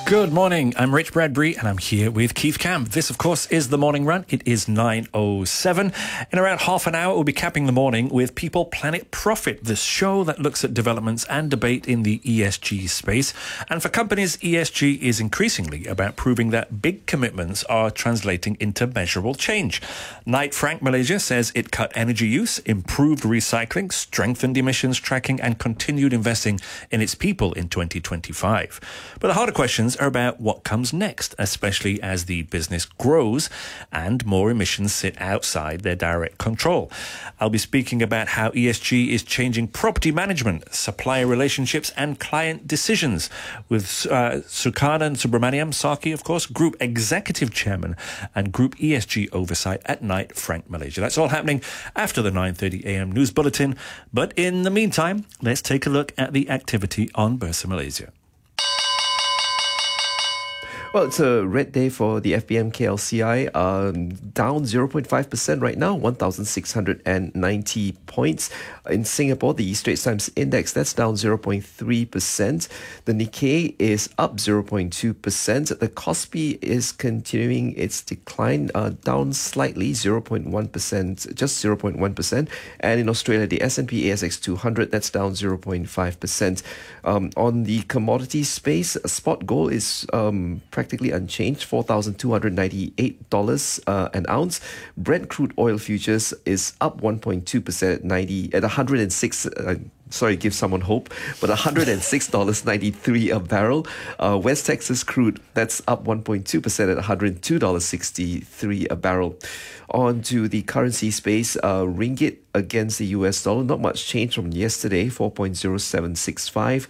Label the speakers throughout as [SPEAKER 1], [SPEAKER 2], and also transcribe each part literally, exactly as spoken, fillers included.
[SPEAKER 1] Good morning, I'm Rich Bradbury and I'm here with Keith Camp. This, of course, is The Morning Run. It is nine oh seven. In around half an hour, we'll be capping the morning with People, Planet, Profit, the show that looks at developments and debate in the E S G space. And for companies, E S G is increasingly about proving that big commitments are translating into measurable change. Knight Frank Malaysia says it cut energy use, improved recycling, strengthened emissions tracking and continued investing in its people in twenty twenty-five. But the harder questions are about what comes next, especially as the business grows and more emissions sit outside their direct control. I'll be speaking about how E S G is changing property management, supplier relationships and client decisions with uh, Sukanan Subramaniam Saki, of course, Group Executive Chairman and Group E S G Oversight at Knight Frank Malaysia. That's all happening after the nine thirty a m news bulletin. But in the meantime, let's take a look at the activity on Bursa Malaysia.
[SPEAKER 2] Well, it's a red day for the F B M K L C I, um, down zero point five percent right now, one thousand six hundred ninety points. In Singapore, the Straits Times Index, that's down zero point three percent. The Nikkei is up zero point two percent. The Kospi is continuing its decline, uh, down slightly, zero point one percent, just zero point one percent. And in Australia, the S and P A S X two hundred, that's down zero point five percent. Um, on the commodity space, spot gold is um, practically unchanged, four thousand two hundred ninety-eight dollars uh, an ounce. Brent crude oil futures is up one point two percent at ninety at one hundred six. Uh, sorry, give someone hope, but one hundred six dollars and ninety-three cents a barrel. Uh, West Texas crude, that's up one point two percent at one hundred two dollars and sixty-three cents a barrel. On to the currency space, uh, ringgit against the U S dollar, not much change from yesterday, four point zero seven six five.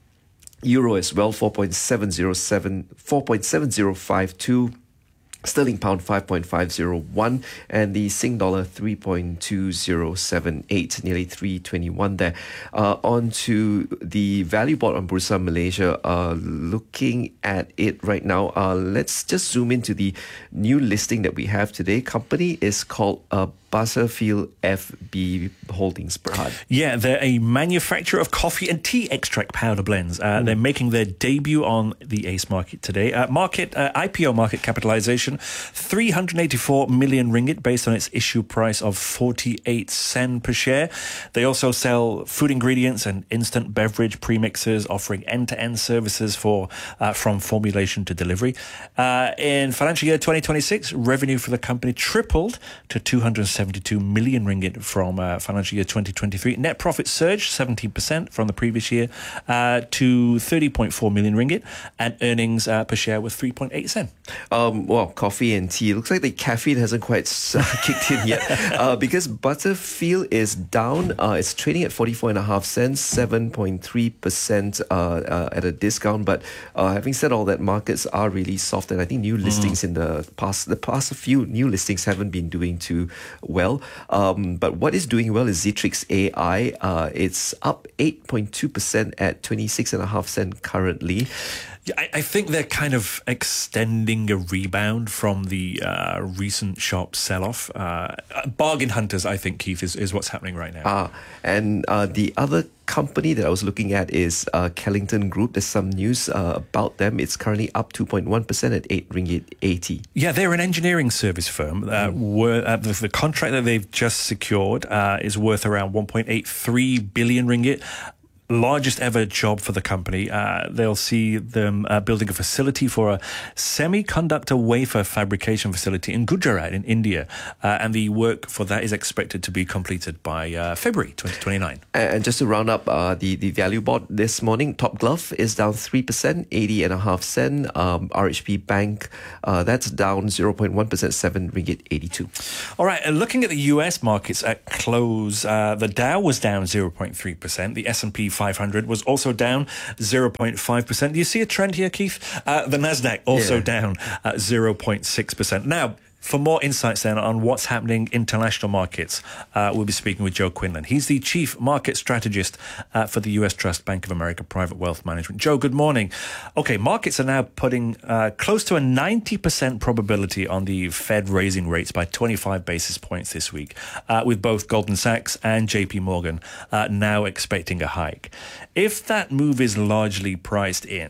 [SPEAKER 2] Euro as well, four point seven zero seven, four point seven zero five two. Sterling pound five point five zero one and the Sing dollar three point two zero seven eight, nearly three twenty-one there. Uh, on to the value board on Bursa Malaysia. Uh, looking at it right now, uh, let's just zoom into the new listing that we have today. Company is called uh, Butterfield F B Holdings, Berhad.
[SPEAKER 1] Yeah, they're a manufacturer of coffee and tea extract powder blends. Uh, mm. They're making their debut on the A C E market today. Uh, market uh, I P O market capitalization, three hundred eighty-four million ringgit based on its issue price of forty-eight sen per share. They also sell food ingredients and instant beverage premixes, offering end-to-end services for uh, from formulation to delivery. Uh, in financial year twenty twenty-six, revenue for the company tripled to two hundred seventy-two million ringgit from uh, financial year twenty twenty-three. Net profit surged seventeen percent from the previous year uh, to thirty point four million ringgit, and earnings uh, per share was three point eight sen.
[SPEAKER 2] Um, well, coffee and tea. It looks like the caffeine hasn't quite uh, kicked in yet uh, because Butterfield is down. Uh, it's trading at forty-four and a half cents, seven point three percent uh, uh, at a discount. But uh, having said all that, markets are really soft, and I think new listings mm. in the past, the past few new listings haven't been doing too well. Um, but what is doing well is Zetrix A I. Uh, it's up eight point two percent at twenty-six and a half cent currently.
[SPEAKER 1] I, I think they're kind of extending a rebound from the uh, recent sharp sell-off. Uh, bargain hunters, I think, Keith, is, is what's happening right now.
[SPEAKER 2] Ah, and uh, the other company that I was looking at is uh, Kellington Group. There's some news uh, about them. It's currently up two point one percent at eight ringgit eighty.
[SPEAKER 1] Yeah, they're an engineering service firm. Uh, mm. were, uh, the, the contract that they've just secured uh, is worth around one point eight three billion ringgit. Largest ever job for the company. Uh, they'll see them uh, building a facility for a semiconductor wafer fabrication facility in Gujarat in India. Uh, and the work for that is expected to be completed by uh, February twenty twenty-nine.
[SPEAKER 2] And just to round up uh, the, the value board this morning, Top Glove is down three percent, eighty and a half cent. Um, R H B Bank, uh, that's down zero point one percent, seven ringgit eighty-two.
[SPEAKER 1] All right, and looking at the U S markets at close, uh, the Dow was down zero point three percent. The S and P five hundred was also down zero point five percent. Do you see a trend here, Keith? Uh, the Nasdaq also yeah. down uh, zero point six percent. Now, for more insights then on what's happening in international markets, uh, we'll be speaking with Joe Quinlan. He's the Chief Market Strategist uh, for the U S Trust Bank of America Private Wealth Management. Joe, good morning. Okay, markets are now putting uh, close to a ninety percent probability on the Fed raising rates by twenty-five basis points this week, uh, with both Goldman Sachs and J P Morgan uh, now expecting a hike. If that move is largely priced in,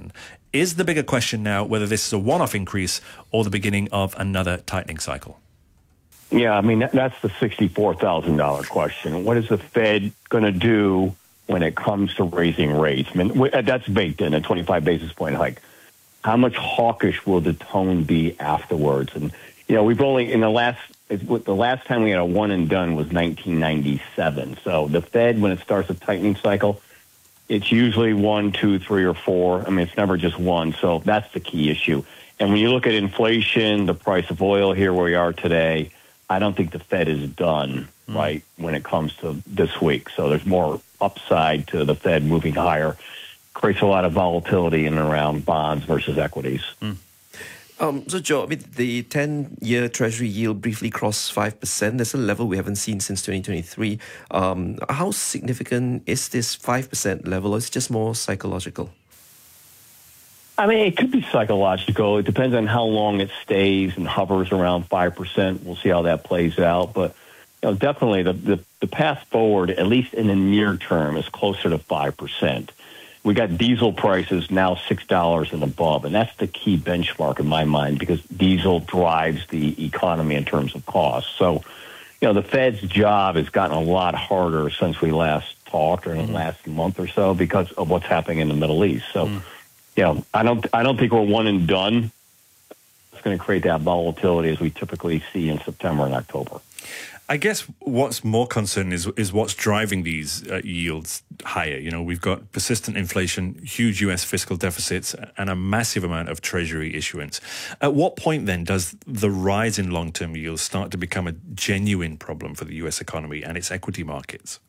[SPEAKER 1] Is the bigger question now whether this is a one-off increase or the beginning of another tightening cycle?
[SPEAKER 3] Yeah, I mean, that, that's the sixty-four thousand dollars question. What is the Fed going to do when it comes to raising rates? I mean, that's baked in, a twenty-five basis point hike. How much hawkish will the tone be afterwards? And, you know, we've only, in the last, the last time we had a one and done was nineteen ninety-seven. So the Fed, when it starts a tightening cycle, it's usually one, two, three, or four. I mean, it's never just one. So that's the key issue. And when you look at inflation, the price of oil here where we are today, I don't think the Fed is done, mm. right, when it comes to this week. So there's more upside to the Fed moving higher. Creates a lot of volatility in and around bonds versus equities.
[SPEAKER 1] Mm.
[SPEAKER 2] Um, so, Joe, I mean, the ten-year Treasury yield briefly crossed five percent. That's a level we haven't seen since twenty twenty-three. Um, how significant is this five percent level, or is it just more psychological?
[SPEAKER 3] I mean, it could be psychological. It depends on how long it stays and hovers around five percent. We'll see how that plays out. But, you know, definitely the, the, the path forward, at least in the near term, is closer to five percent. We got diesel prices now six dollars and above, and that's the key benchmark in my mind because diesel drives the economy in terms of cost. So, you know, the Fed's job has gotten a lot harder since we last talked or in the last month or so because of what's happening in the Middle East. So, mm. you know, I don't, I don't think we're one and done. It's going to create that volatility as we typically see in September and October.
[SPEAKER 1] I guess what's more concerning is is what's driving these uh, yields higher. You know, we've got persistent inflation, huge U S fiscal deficits, and a massive amount of Treasury issuance. At what point then does the rise in long-term yields start to become a genuine problem for the U S economy and its equity markets?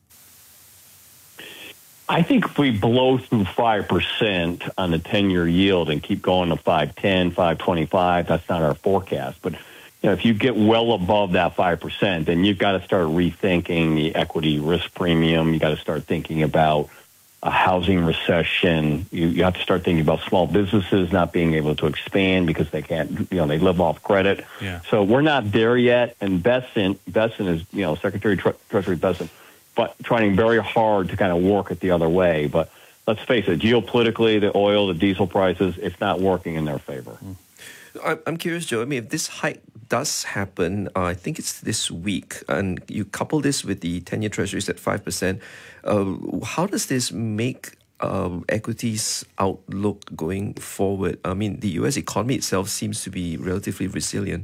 [SPEAKER 3] I think if we blow through five percent on the ten-year yield and keep going to five ten, five twenty-five, that's not our forecast, but you know, if you get well above that five percent, then you've got to start rethinking the equity risk premium. You got to start thinking about a housing recession. You, you have to start thinking about small businesses not being able to expand because they can't, you know, they live off credit.
[SPEAKER 1] Yeah.
[SPEAKER 3] So we're not there yet. And Bessent, Bessent is, you know, Secretary Tre- Treasury Bessent, but trying very hard to kind of work it the other way. But let's face it, geopolitically, the oil, the diesel prices, it's not working in their favor.
[SPEAKER 1] Mm.
[SPEAKER 2] I'm curious, Joe. I mean, if this hike does happen, uh, I think it's this week, and you couple this with the ten-year treasuries at five percent, uh, how does this make uh, equities outlook going forward? I mean, the U S economy itself seems to be relatively resilient.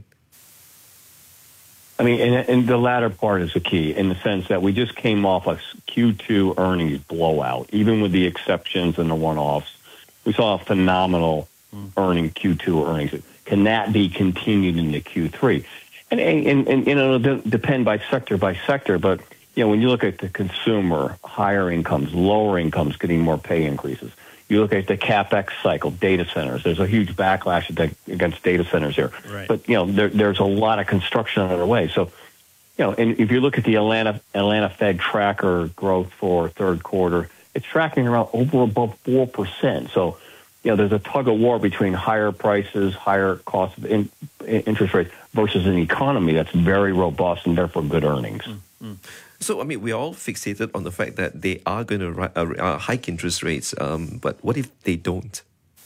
[SPEAKER 3] I mean, and, and the latter part is the key in the sense that we just came off a Q two earnings blowout. Even with the exceptions and the one-offs, we saw a phenomenal mm. earning Q two earnings. Can that be continued into Q three? And, and, and you know, it'll depend by sector by sector. But, you know, when you look at the consumer, higher incomes, lower incomes getting more pay increases. You look at the CapEx cycle, data centers. There's a huge backlash against data centers here.
[SPEAKER 1] Right.
[SPEAKER 3] But, you know, there, there's a lot of construction underway. So, you know, and if you look at the Atlanta Atlanta Fed tracker growth for third quarter, it's tracking around over above four percent. So, you know, there's a tug of war between higher prices, higher cost of in, interest rates versus an economy that's very robust and therefore good earnings.
[SPEAKER 2] Mm-hmm. So, I mean, we're all fixated on the fact that they are going to ri- uh, uh, hike interest rates, um, but what if they don't?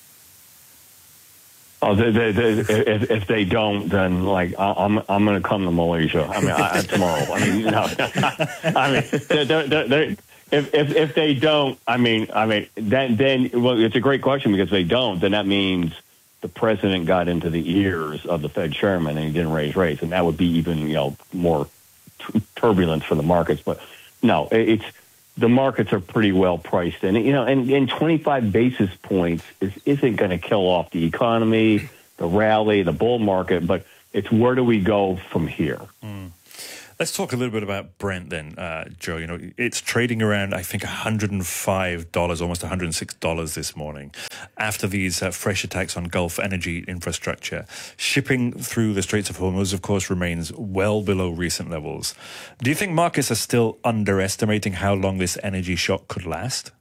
[SPEAKER 3] Oh, they, they, they, if, if they don't, then like I, I'm I'm going to come to Malaysia. I mean, I, tomorrow. I mean, no, I mean, they're, they're, they're, if if if they don't, I mean, I mean, then then well, it's a great question because if they don't, then that means the president got into the ears of the Fed chairman and he didn't raise rates, and that would be even you know more t- turbulence for the markets. But no, it's the markets are pretty well priced in. You know, and, and twenty-five basis points is, isn't going to kill off the economy, the rally, the bull market, but it's where do we go from here?
[SPEAKER 1] Mm. Let's talk a little bit about Brent then, uh, Joe. You know, it's trading around, I think, one hundred five dollars, almost one hundred six dollars this morning after these uh, fresh attacks on Gulf energy infrastructure. Shipping through the Straits of Hormuz, of course, remains well below recent levels. Do you think markets are still underestimating how long this energy shock could last?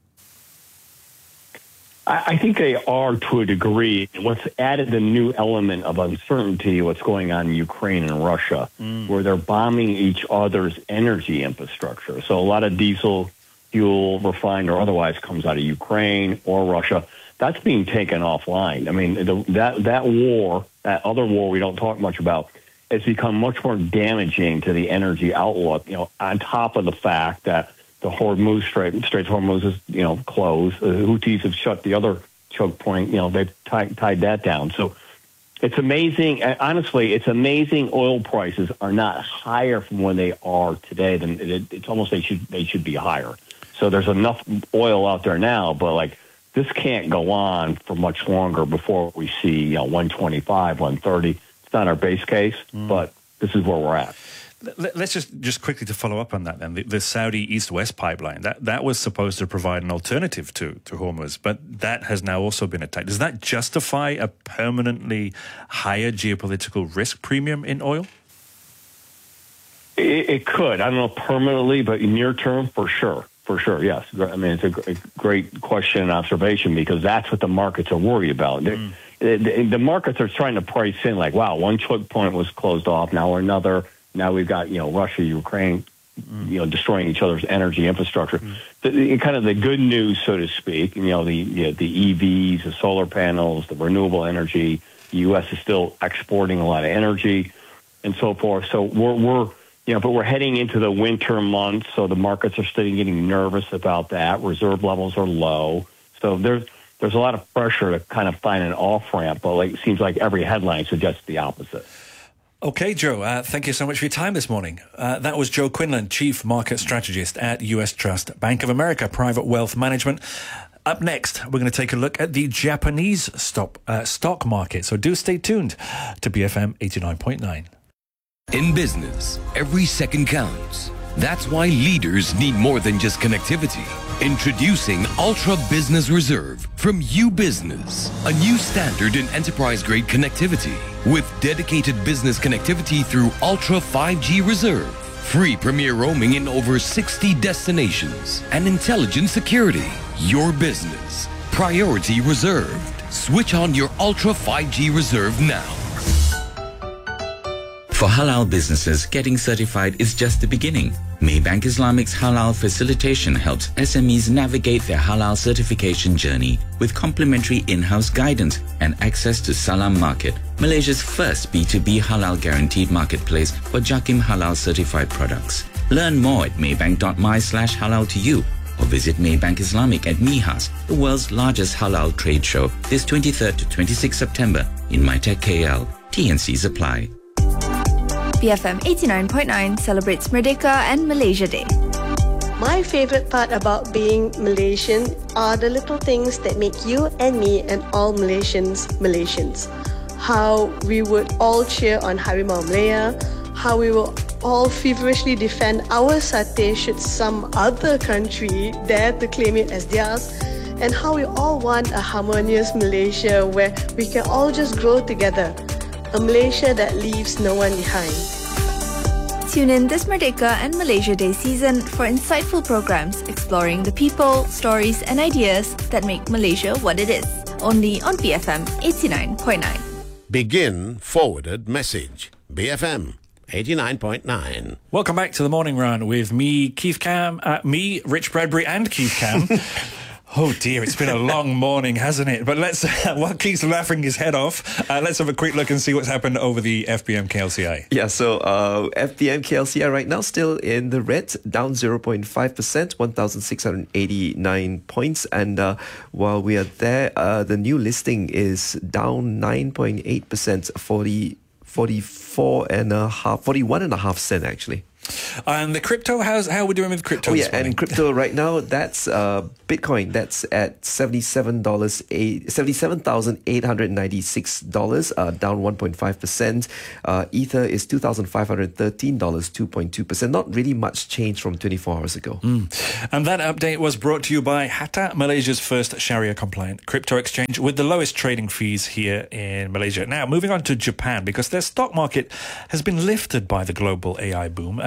[SPEAKER 3] I think they are to a degree. What's added the new element of uncertainty, what's going on in Ukraine and Russia, mm. where they're bombing each other's energy infrastructure. So a lot of diesel fuel, refined or otherwise, comes out of Ukraine or Russia. that's being taken offline. I mean, the, that that war, that other war we don't talk much about, has become much more damaging to the energy outlook. You know, on top of the fact that the Hormuz Strait, Strait of Hormuz is, you know, closed. The Houthis have shut the other choke point. You know, they've tied, tied that down. So it's amazing. Honestly, it's amazing. Oil prices are not higher from where they are today. Than it, it's almost they should they should be higher. So there's enough oil out there now, but like this can't go on for much longer before we see, you know, one twenty-five, one thirty. It's not our base case, mm. but this is where we're at.
[SPEAKER 1] Let's just, just quickly to follow up on that then. The, the Saudi East-West pipeline, that, that was supposed to provide an alternative to, to Hormuz, but that has now also been attacked. Does that justify a permanently higher geopolitical risk premium in oil?
[SPEAKER 3] It, it could. I don't know permanently, but near term, for sure. For sure, yes. I mean, it's a, a great question and observation because that's what the markets are worried about. Mm. The, the, the markets are trying to price in like, wow, one choke point was closed off, now another. Now we've got, you know, Russia, Ukraine, mm. you know, destroying each other's energy infrastructure. Mm. The, the, kind of the good news, so to speak, you know, the you know, the E Vs, the solar panels, the renewable energy. The U S is still exporting a lot of energy and so forth. So we're, we're you know, but we're heading into the winter months, so the markets are still getting nervous about that. Reserve levels are low. So there's, there's a lot of pressure to kind of find an off-ramp, but like, it seems like every headline suggests the opposite.
[SPEAKER 1] Okay, Joe, uh, thank you so much for your time this morning. Uh, that was Joe Quinlan, Chief Market Strategist at U S Trust Bank of America Private Wealth Management. Up next, we're going to take a look at the Japanese stock, uh, stock market. So do stay tuned to B F M eighty-nine point nine.
[SPEAKER 4] In business, every second counts. That's why leaders need more than just connectivity. Introducing Ultra Business Reserve from U-Business, a new standard in enterprise-grade connectivity with dedicated business connectivity through Ultra five G Reserve, free premier roaming in over sixty destinations, and intelligent security. Your business, priority reserved. Switch on your Ultra five G Reserve now.
[SPEAKER 5] For halal businesses, getting certified is just the beginning. Maybank Islamic's halal facilitation helps S M Es navigate their halal certification journey with complimentary in-house guidance and access to Salam Market, Malaysia's first B two B halal guaranteed marketplace for Jakim halal certified products. Learn more at maybank.my slash halal to you or visit Maybank Islamic at MIHAS, the world's largest halal trade show, this twenty-third to twenty-sixth September in MyTech K L. T and Cs apply.
[SPEAKER 6] B F M eighty-nine point nine celebrates Merdeka and Malaysia Day.
[SPEAKER 7] My favorite part about being Malaysian are the little things that make you and me and all Malaysians Malaysians. How we would all cheer on Harimau Malaya, how we will all feverishly defend our satay should some other country dare to claim it as theirs, and how we all want a harmonious Malaysia where we can all just grow together. A Malaysia that leaves no one behind.
[SPEAKER 6] Tune in this Merdeka and Malaysia Day season for insightful programs exploring the people, stories and ideas that make Malaysia what it is. Only on B F M eighty-nine point nine.
[SPEAKER 8] Begin forwarded message. B F M eighty-nine point nine.
[SPEAKER 1] Welcome back to the Morning Run with me, Keith Cam, uh, me, Rich Bradbury and Keith Cam. Oh dear, it's been a long morning, hasn't it? But let's, uh, while Keith's laughing his head off, uh, let's have a quick look and see what's happened over the F B M K L C I.
[SPEAKER 2] Yeah, so uh, F B M K L C I right now still in the red, down zero point five percent, one thousand six hundred eighty-nine points. And uh, while we are there, uh, the new listing is down nine point eight percent, forty, forty-four and a half, forty-one and a half cent actually.
[SPEAKER 1] And the crypto, how's, how are we doing with crypto?
[SPEAKER 2] Oh, yeah,
[SPEAKER 1] this morning?
[SPEAKER 2] and crypto right now, that's uh, Bitcoin, that's at seventy-seven thousand eight hundred ninety-six dollars, uh, down one point five percent. Uh, Ether is two thousand five hundred thirteen dollars, two point two percent. Not really much change from twenty-four hours ago.
[SPEAKER 1] Mm. And that update was brought to you by Hatta, Malaysia's first Sharia-compliant crypto exchange with the lowest trading fees here in Malaysia. Now, moving on to Japan, because their stock market has been lifted by the global A I boom. Uh,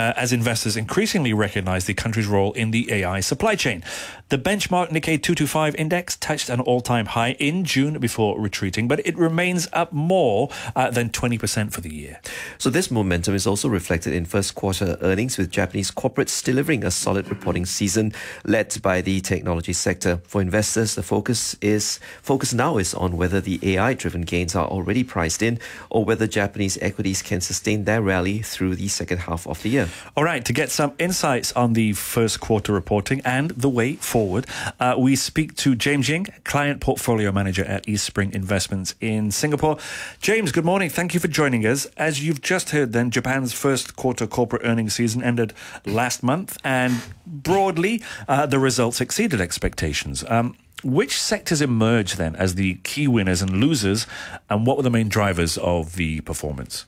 [SPEAKER 1] uh, as investors increasingly recognize the country's role in the A I supply chain. The benchmark Nikkei two twenty-five index touched an all-time high in June before retreating, but it remains up more uh, than twenty percent for the year.
[SPEAKER 2] So this momentum is also reflected in first quarter earnings, with Japanese corporates delivering a solid reporting season led by the technology sector. For investors, the focus is focus now is on whether the A I-driven gains are already priced in or whether Japanese equities can sustain their rally through the second half of the year.
[SPEAKER 1] All right, to get some insights on the first quarter reporting and the way forward, uh, we speak to James Ying, Client Portfolio Manager at East Spring Investments in Singapore. James, good morning. Thank you for joining us. As you've just heard then, Japan's first quarter corporate earnings season ended last month, and broadly, uh, the results exceeded expectations. Um, which sectors emerged then as the key winners and losers, and what were the main drivers of the performance?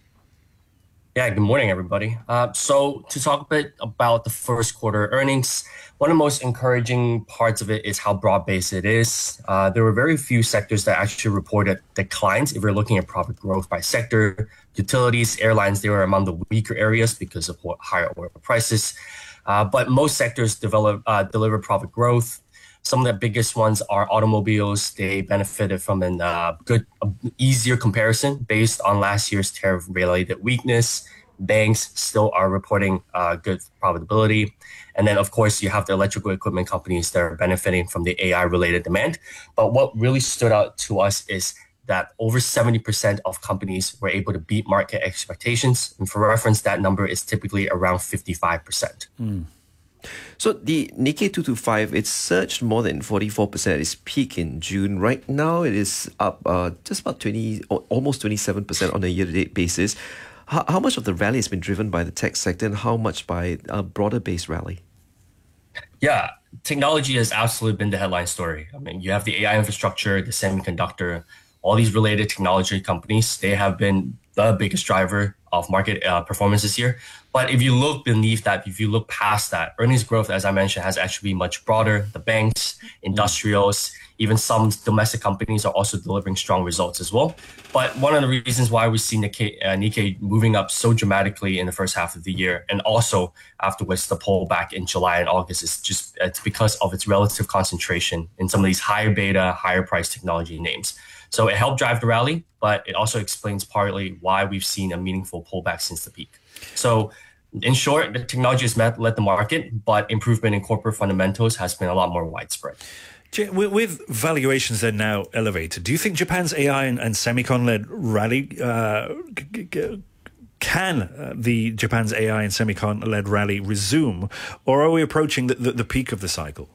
[SPEAKER 9] Yeah, good morning, everybody. Uh, so to talk a bit about the first quarter earnings, one of the most encouraging parts of it is how broad-based it is. Uh, there were very few sectors that actually reported declines. If we're looking at profit growth by sector, utilities, airlines, they were among the weaker areas because of higher oil prices. Uh, but most sectors develop, uh, deliver profit growth. Some of the biggest ones are automobiles. They benefited from an uh, good, uh, easier comparison based on last year's tariff-related weakness. Banks still are reporting uh, good profitability. And then, of course, you have the electrical equipment companies that are benefiting from the A I-related demand. But what really stood out to us is that over seventy percent of companies were able to beat market expectations. And for reference, that number is typically around fifty-five percent.
[SPEAKER 2] Mm. So the Nikkei two twenty-five, it surged more than forty-four percent at its peak in June. Right now, it is up uh, just about twenty, almost twenty-seven percent on a year-to-date basis. How, how much of the rally has been driven by the tech sector and how much by a broader base rally?
[SPEAKER 9] Yeah, technology has absolutely been the headline story. I mean, you have the A I infrastructure, the semiconductor, all these related technology companies. They have been the biggest driver of market uh, performance this year. But if you look beneath that, if you look past that, earnings growth, as I mentioned, has actually been much broader. The banks, industrials, even some domestic companies are also delivering strong results as well. But one of the reasons why we see Nikkei, uh, Nikkei moving up so dramatically in the first half of the year, and also afterwards the pullback in July and August, is just it's because of its relative concentration in some of these higher beta, higher price technology names. So it helped drive the rally, but it also explains partly why we've seen a meaningful pullback since the peak. So in short, the technology has led the market, but improvement in corporate fundamentals has been a lot more widespread.
[SPEAKER 1] With valuations that are now elevated, do you think Japan's A I and, and semicon-led rally, uh, can uh, the Japan's A I and semicon-led rally resume, or are we approaching the, the, the peak of the cycle?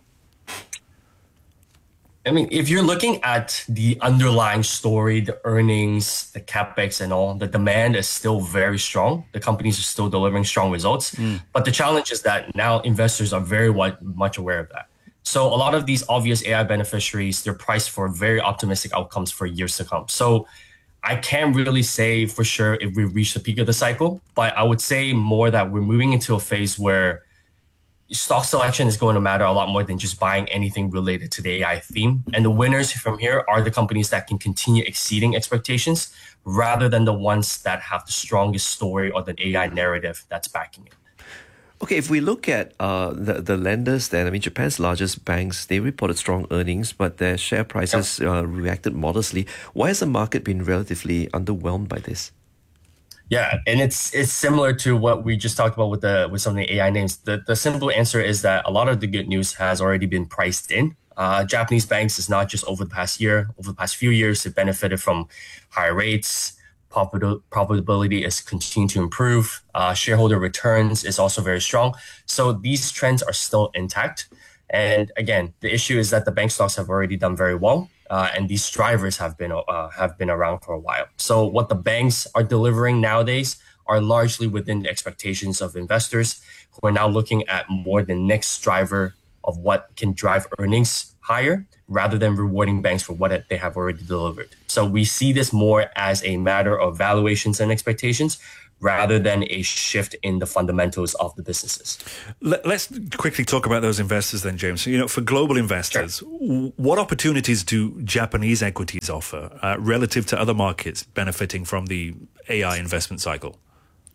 [SPEAKER 9] I mean, if you're looking at the underlying story, the earnings, the capex and all, the demand is still very strong. The companies are still delivering strong results. Mm. But the challenge is that now investors are very much aware of that. So a lot of these obvious A I beneficiaries, they're priced for very optimistic outcomes for years to come. So I can't really say for sure if we reach the peak of the cycle, but I would say more that we're moving into a phase where stock selection is going to matter a lot more than just buying anything related to the A I theme. And the winners from here are the companies that can continue exceeding expectations rather than the ones that have the strongest story or the A I narrative that's backing it.
[SPEAKER 2] Okay, if we look at uh, the, the lenders then, I mean, Japan's largest banks, they reported strong earnings, but their share prices yep. uh, reacted modestly. Why has the market been relatively underwhelmed by this?
[SPEAKER 9] Yeah, and it's it's similar to what we just talked about with the with some of the A I names. The the simple answer is that a lot of the good news has already been priced in. Uh, Japanese banks is not just over the past year, over the past few years, it benefited from higher rates. Profit, profitability is continuing to improve. Uh, shareholder returns is also very strong. So these trends are still intact. And again, the issue is that the bank stocks have already done very well. Uh, and these drivers have been uh, have been around for a while. So what the banks are delivering nowadays are largely within the expectations of investors who are now looking at more the next driver of what can drive earnings higher rather than rewarding banks for what they have already delivered. So we see this more as a matter of valuations and expectations rather than a shift in the fundamentals of the businesses.
[SPEAKER 1] Let's quickly talk about those investors then, James. So, you know, for global investors, sure. what opportunities do Japanese equities offer uh, relative to other markets benefiting from the A I investment cycle?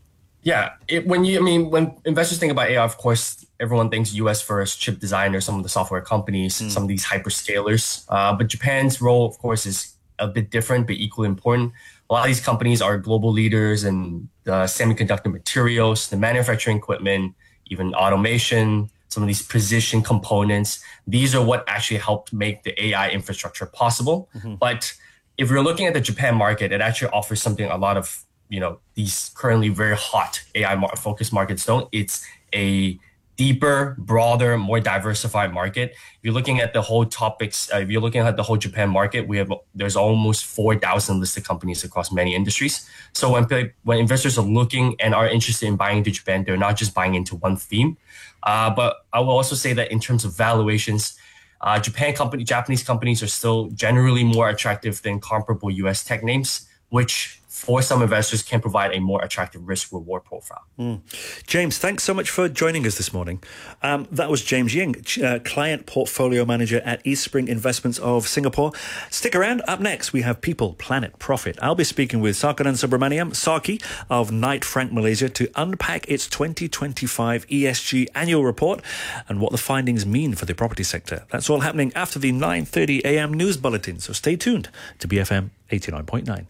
[SPEAKER 9] Yeah, it, when you, I mean, when investors think about A I, of course, everyone thinks U S first, chip designer, some of the software companies, mm. some of these hyperscalers. Uh, but Japan's role, of course, is a bit different, but equally important. A lot of these companies are global leaders in the semiconductor materials, the manufacturing equipment, even automation, some of these precision components. These are what actually helped make the A I infrastructure possible. Mm-hmm. But if you're looking at the Japan market, it actually offers something a lot of, you know, these currently very hot A I focused markets don't. It's a deeper, broader, more diversified market. If you're looking at the whole topics, uh, if you're looking at the whole Japan market, we have there's almost four thousand listed companies across many industries. So when when investors are looking and are interested in buying into Japan, they're not just buying into one theme. Uh, but I will also say that in terms of valuations, uh, Japan company, Japanese companies are still generally more attractive than comparable U S tech names, which for some investors can provide a more attractive risk-reward profile.
[SPEAKER 1] Mm. James, thanks so much for joining us this morning. Um, that was James Ying, uh, Client Portfolio Manager at Eastspring Investments of Singapore. Stick around. Up next, we have People, Planet, Profit. I'll be speaking with Sarkaran Subramaniam, Saki, of Knight Frank Malaysia, to unpack its twenty twenty-five E S G annual report and what the findings mean for the property sector. That's all happening after the nine thirty a.m. news bulletin, so stay tuned to B F M eighty-nine point nine.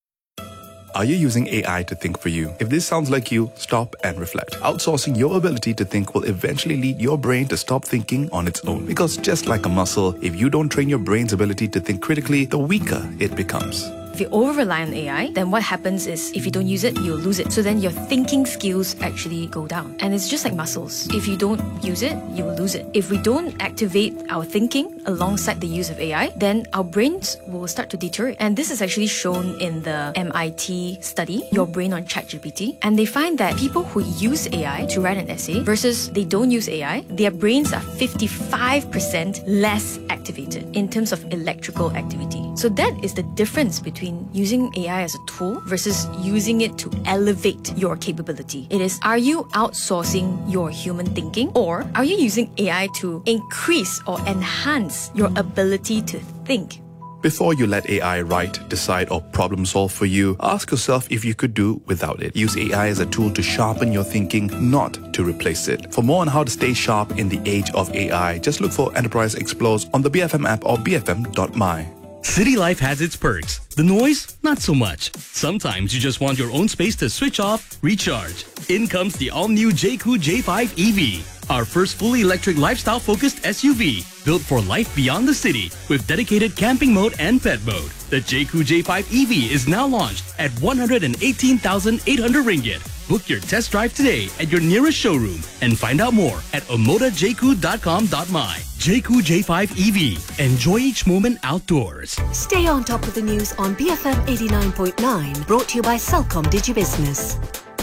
[SPEAKER 10] Are you using A I to think for you? If this sounds like you, stop and reflect. Outsourcing your ability to think will eventually lead your brain to stop thinking on its own. Because just like a muscle, if you don't train your brain's ability to think critically, the weaker it becomes.
[SPEAKER 11] If you over-rely on A I, then what happens is if you don't use it, you'll lose it. So then your thinking skills actually go down. And it's just like muscles. If you don't use it, you will lose it. If we don't activate our thinking alongside the use of A I, then our brains will start to deteriorate. And this is actually shown in the M I T study, Your Brain on ChatGPT. And they find that people who use A I to write an essay versus they don't use A I, their brains are fifty-five percent less activated in terms of electrical activity. So that is the difference between using A I as a tool versus using it to elevate your capability. It is, are you outsourcing your human thinking, or are you using A I to increase or enhance your ability to think?
[SPEAKER 10] Before you let A I write, decide, or problem solve for you, ask yourself if you could do without it. Use A I as a tool to sharpen your thinking, not to replace it. For more on how to stay sharp in the age of A I, just look for Enterprise Explodes on the B F M app or b f m dot m y.
[SPEAKER 12] City life has its perks. The noise, not so much. Sometimes you just want your own space to switch off, recharge. In comes the all-new Jayco J five E V, our first fully electric lifestyle-focused S U V, built for life beyond the city with dedicated camping mode and pet mode. The Jayco J five E V is now launched at one hundred eighteen thousand eight hundred ringgit. Book your test drive today at your nearest showroom and find out more at omoda jayco dot com dot m y. Jayco J five E V. Enjoy each moment outdoors.
[SPEAKER 13] Stay on top of the news on B F M eighty-nine point nine, brought to you by Celcom DigiBusiness.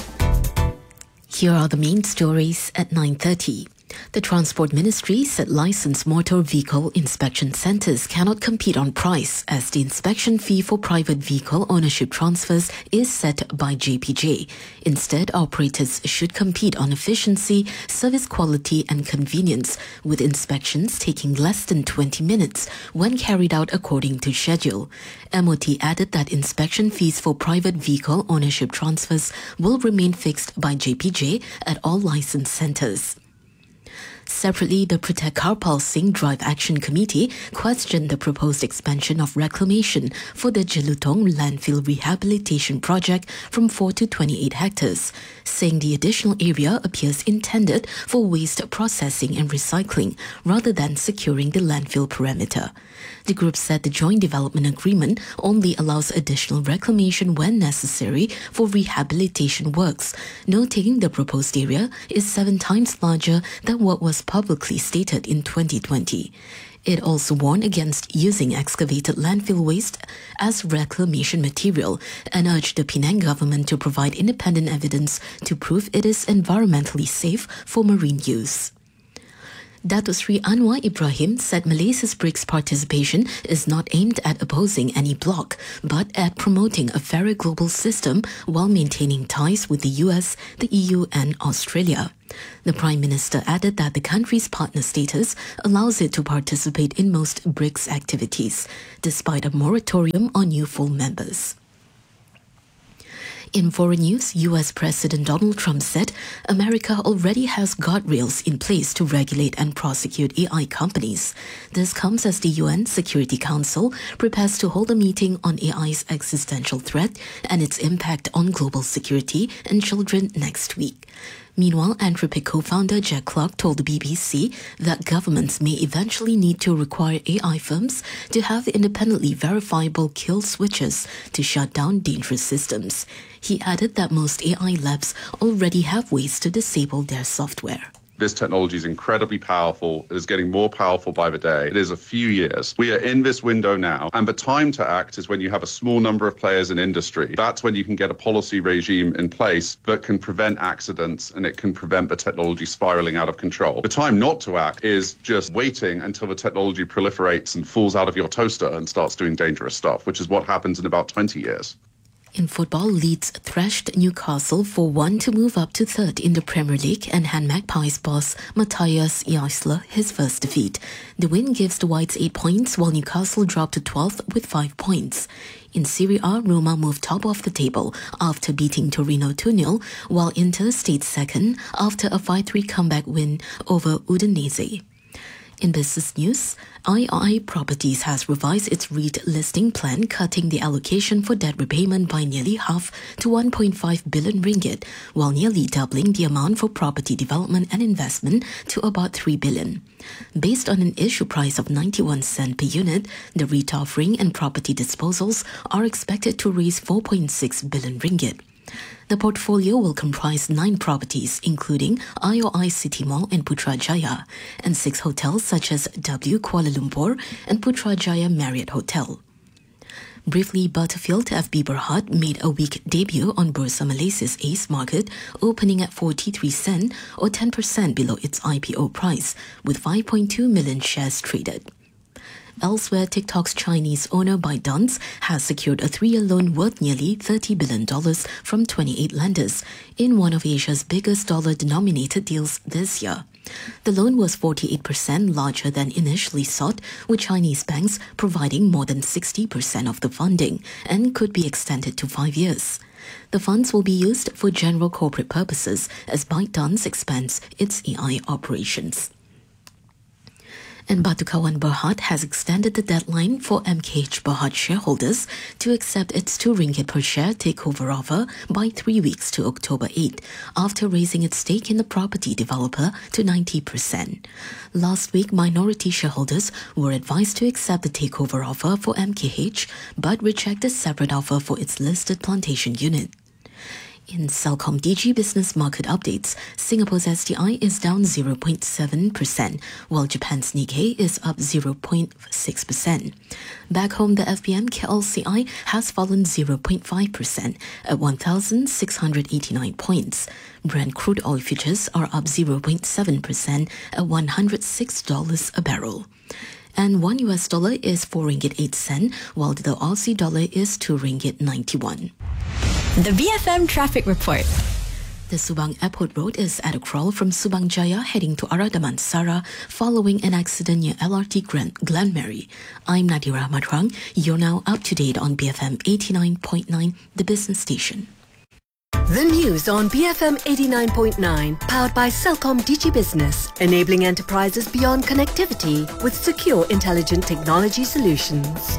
[SPEAKER 14] Here are the main stories at nine thirty. The Transport Ministry said licensed motor vehicle inspection centres cannot compete on price as the inspection fee for private vehicle ownership transfers is set by J P J. Instead, operators should compete on efficiency, service quality and convenience, with inspections taking less than twenty minutes when carried out according to schedule. M O T added that inspection fees for private vehicle ownership transfers will remain fixed by J P J at all licensed centres. Separately, the Protect Karpal Singh Drive Action Committee questioned the proposed expansion of reclamation for the Jelutong landfill rehabilitation project from four to twenty-eight hectares, saying the additional area appears intended for waste processing and recycling rather than securing the landfill perimeter. The group said the joint development agreement only allows additional reclamation when necessary for rehabilitation works, noting the proposed area is seven times larger than what was publicly stated in twenty twenty. It also warned against using excavated landfill waste as reclamation material and urged the Penang government to provide independent evidence to prove it is environmentally safe for marine use. Datuk Sri Anwar Ibrahim said Malaysia's BRICS participation is not aimed at opposing any bloc, but at promoting a fairer global system while maintaining ties with the U S, the E U and Australia. The Prime Minister added that the country's partner status allows it to participate in most BRICS activities, despite a moratorium on new full members. In foreign news, U S President Donald Trump said America already has guardrails in place to regulate and prosecute A I companies. This comes as the U N Security Council prepares to hold a meeting on A I's existential threat and its impact on global security and children next week. Meanwhile, Anthropic co-founder Jack Clark told the B B C that governments may eventually need to require A I firms to have independently verifiable kill switches to shut down dangerous systems. He added that most A I labs already have ways to disable their software.
[SPEAKER 15] This technology is incredibly powerful. It is getting more powerful by the day. It is a few years. We are in this window now, and the time to act is when you have a small number of players in industry. That's when you can get a policy regime in place that can prevent accidents and it can prevent the technology spiraling out of control. The time not to act is just waiting until the technology proliferates and falls out of your toaster and starts doing dangerous stuff, which is what happens in about twenty years.
[SPEAKER 14] In football, Leeds thrashed Newcastle four one to move up to third in the Premier League and hand Magpies boss Matthias Eisler his first defeat. The win gives the Whites eight points while Newcastle dropped to twelfth with five points. In Serie A, Roma moved top of the table after beating Torino two nil, while Inter stayed second after a five three comeback win over Udinese. In business news, I I Properties has revised its REIT listing plan, cutting the allocation for debt repayment by nearly half to one point five billion ringgit, while nearly doubling the amount for property development and investment to about three billion. Based on an issue price of ninety-one cents per unit, the REIT offering and property disposals are expected to raise four point six billion ringgit. The portfolio will comprise nine properties, including I O I City Mall and Putrajaya, and six hotels such as W Kuala Lumpur and Putrajaya Marriott Hotel. Briefly, Butterfield F B Berhad made a weak debut on Bursa Malaysia's ACE market, opening at forty-three cents or ten percent below its I P O price, with five point two million shares traded. Elsewhere, TikTok's Chinese owner ByteDance has secured a three-year loan worth nearly thirty billion dollars from twenty-eight lenders in one of Asia's biggest dollar-denominated deals this year. The loan was forty-eight percent larger than initially sought, with Chinese banks providing more than sixty percent of the funding and could be extended to five years. The funds will be used for general corporate purposes as ByteDance expands its A I operations. And Batu Kawan Berhad has extended the deadline for M K H Berhad shareholders to accept its two ringgit per share takeover offer by three weeks to October eighth, after raising its stake in the property developer to ninety percent. Last week, minority shareholders were advised to accept the takeover offer for M K H, but reject a separate offer for its listed plantation unit. In Celcom D G business market updates, Singapore's S T I is down zero point seven percent, while Japan's Nikkei is up zero point six percent. Back home, the F B M K L C I has fallen zero point five percent at one thousand six hundred eighty-nine points. Brent crude oil futures are up zero point seven percent at one hundred six dollars a barrel. And one U S dollar is four ringgit eight cents, while the Aussie dollar is two ringgit ninety-one.
[SPEAKER 16] The B F M Traffic Report.
[SPEAKER 14] The Subang Airport Road is at a crawl from Subang Jaya heading to arah Damansara following an accident near L R T Grand Glenmary. I'm Nadira Matrang. You're now up to date on B F M eighty-nine point nine, the business station.
[SPEAKER 13] The news on B F M eighty-nine point nine, powered by Celcom D G Business, enabling enterprises beyond connectivity with secure, intelligent technology solutions.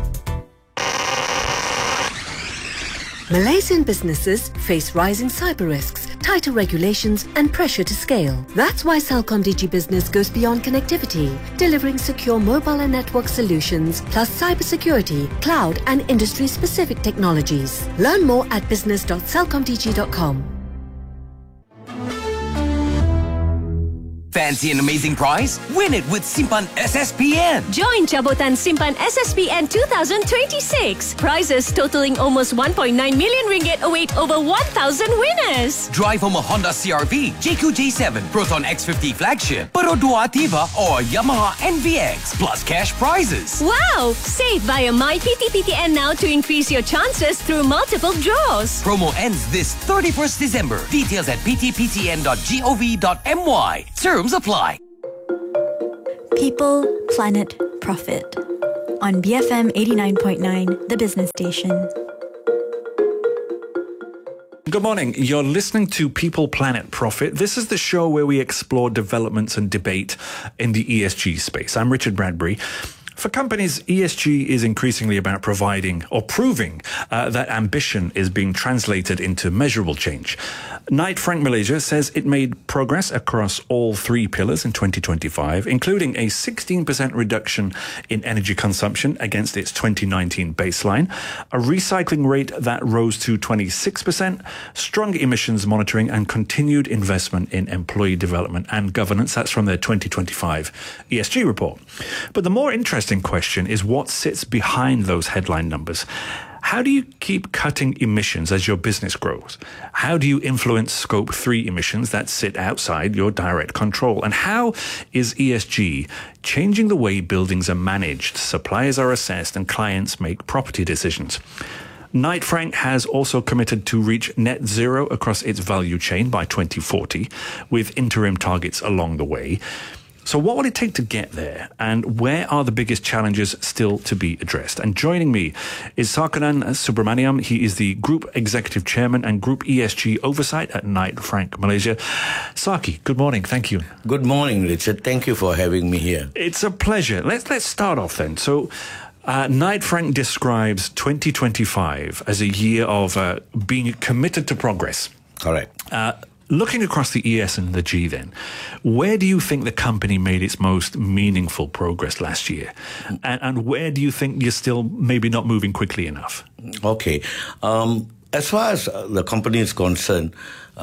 [SPEAKER 13] Malaysian businesses face rising cyber risks, tighter regulations and pressure to scale. That's why Celcom D G Business goes beyond connectivity, delivering secure mobile and network solutions, plus cybersecurity, cloud and industry-specific technologies. Learn more at business dot celcom d g dot com.
[SPEAKER 17] Fancy an amazing prize? Win it with Simpan S S P N.
[SPEAKER 18] Join Jabotan Simpan S S P N twenty twenty-six. Prizes totaling almost one point nine million ringgit await over one thousand winners.
[SPEAKER 17] Drive home a Honda C R V, J Q J seven, Proton X fifty flagship, Paro dua Ativa or Yamaha N V X, plus cash prizes.
[SPEAKER 18] Wow! Save via My P T P T N now to increase your chances through multiple draws.
[SPEAKER 17] Promo ends this thirty-first December. Details at p t p t n dot gov dot m y. Terms apply.
[SPEAKER 16] People, Planet, Profit. On B F M eighty-nine point nine, the business station.
[SPEAKER 1] Good morning. You're listening to People, Planet, Profit. This is the show where we explore developments and debate in the E S G space. I'm Richard Bradbury. For companies, E S G is increasingly about providing or proving uh, that ambition is being translated into measurable change. Knight Frank Malaysia says it made progress across all three pillars in twenty twenty-five, including a sixteen percent reduction in energy consumption against its twenty nineteen baseline, a recycling rate that rose to twenty-six percent, strong emissions monitoring, and continued investment in employee development and governance. That's from their twenty twenty-five E S G report. But the more interesting question is what sits behind those headline numbers. How do you keep cutting emissions as your business grows? How do you influence scope three emissions that sit outside your direct control? And how is E S G changing the way buildings are managed, suppliers are assessed, and clients make property decisions? Knight Frank has also committed to reach net zero across its value chain by twenty forty, with interim targets along the way. So what will it take to get there? And where are the biggest challenges still to be addressed? And joining me is Sarkaran Subramaniam. He is the Group Executive Chairman and Group E S G Oversight at Knight Frank Malaysia. Saki, good morning. Thank you.
[SPEAKER 19] Good morning, Richard. Thank you for having me here.
[SPEAKER 1] It's a pleasure. Let's, let's start off then. So uh, Knight Frank describes twenty twenty-five as a year of uh, being committed to progress.
[SPEAKER 19] Correct.
[SPEAKER 1] Uh, Looking across the E S and the G then, where do you think the company made its most meaningful progress last year? And, and where do you think you're still maybe not moving quickly enough?
[SPEAKER 19] Okay. Um, as far as the company is concerned,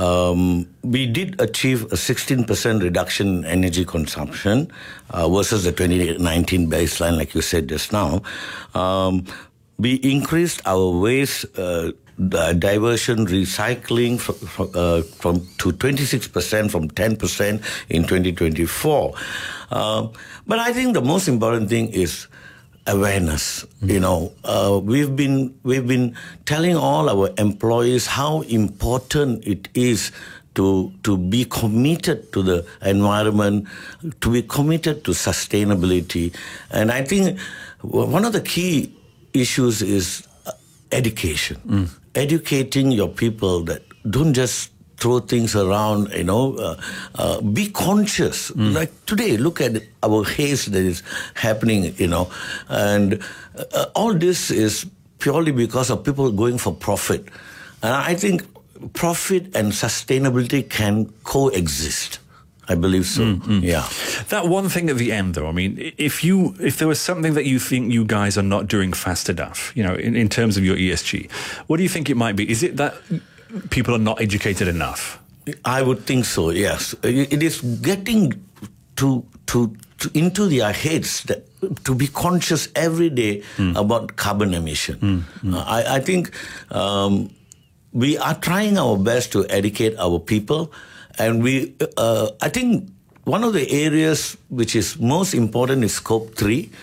[SPEAKER 19] um, we did achieve a sixteen percent reduction in energy consumption uh, versus the twenty nineteen baseline, like you said just now. Um, we increased our waste uh, Uh, diversion, recycling from, uh, from to twenty-six percent from ten percent in twenty twenty-four. Uh, but I think the most important thing is awareness. Mm-hmm. You know, uh, we've been we've been telling all our employees how important it is to to be committed to the environment, to be committed to sustainability, and I think one of the key issues is education. Mm. Educating your people that don't just throw things around, you know, uh, uh, be conscious. Mm. Like today, look at our haze that is happening, you know, and uh, all this is purely because of people going for profit. And I think profit and sustainability can coexist. I believe so. Mm-hmm. Yeah.
[SPEAKER 1] That one thing at the end, though, I mean, if you if there was something that you think you guys are not doing fast enough, you know, in, in terms of your E S G, what do you think it might be? Is it that people are not educated enough?
[SPEAKER 19] I would think so. Yes, it is getting to to, to into their heads that to be conscious every day mm. about carbon emission. Mm-hmm. Uh, I, I think um, we are trying our best to educate our people. And we, uh, I think one of the areas which is most important is scope three.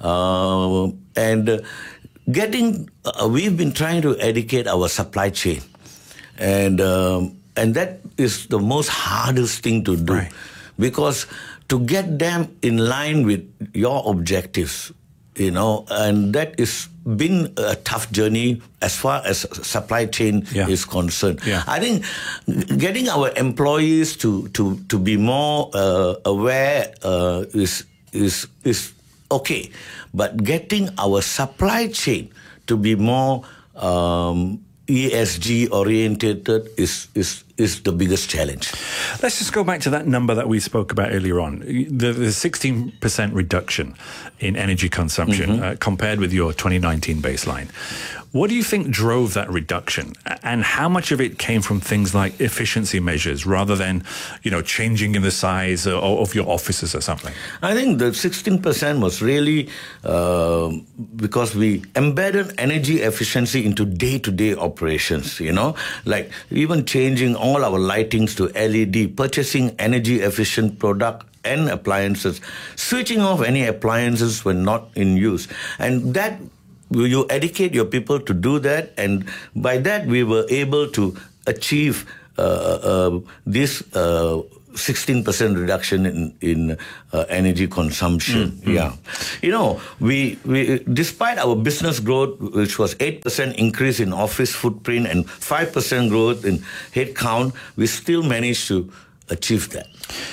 [SPEAKER 19] Uh, and uh, getting, uh, we've been trying to educate our supply chain. And um, and that is the most hardest thing to do. Right. Because to get them in line with your objectives, you know, and that is been a tough journey as far as supply chain yeah. is concerned. Yeah. I think getting our employees to to to be more uh, aware uh, is is is okay, but getting our supply chain to be more um, E S G oriented is is is the biggest challenge.
[SPEAKER 1] Let's just go back to that number that we spoke about earlier on, the, the sixteen percent reduction in energy consumption mm-hmm. uh, compared with your twenty nineteen baseline. What do you think drove that reduction, and how much of it came from things like efficiency measures rather than, you know, changing in the size of your offices or something?
[SPEAKER 19] I think the sixteen percent was really uh, because we embedded energy efficiency into day-to-day operations, you know, like even changing all our lightings to L E D, purchasing energy-efficient product and appliances, switching off any appliances when not in use. And that you educate your people to do that, and by that we were able to achieve uh, uh, this uh, sixteen percent reduction in, in uh, energy consumption.
[SPEAKER 1] Mm-hmm.
[SPEAKER 19] Yeah. You know, we, we despite our business growth, which was eight percent increase in office footprint and five percent growth in headcount, we still managed to achieve that.